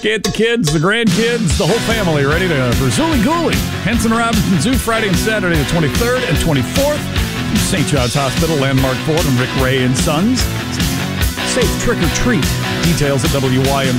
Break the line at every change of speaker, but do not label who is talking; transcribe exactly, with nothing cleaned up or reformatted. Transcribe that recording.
Get the kids, the grandkids, the whole family ready to for Zooly Gooly. Henson Robinson Zoo Friday and Saturday the twenty-third and twenty-fourth. Saint John's Hospital, Landmark Ford, and Rick Ray and Sons. Safe trick or treat. Details at W Y M